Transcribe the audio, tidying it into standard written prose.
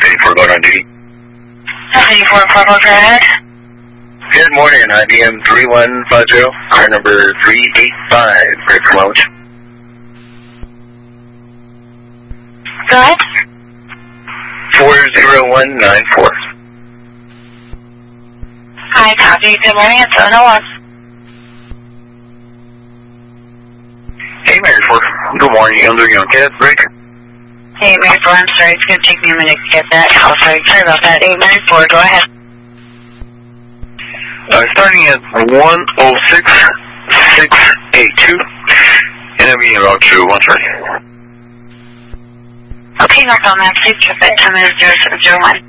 84 going on duty. 84 Purple, go ahead. Good morning, IBM 3150, car number 385, great for mileage. Go ahead. 40194. Hi, copy. Good morning, it's 701. Hey, Mary 4. Good morning, I'm doing okay, break. Hey, Mary 4, I'm sorry, it's going to take me a minute to get that. Oh, sorry about that. Hey, Mary 4, go ahead. Starting at 106682, and I'm being route to 130. Okay, no problem, please trip at 10 minutes 0701.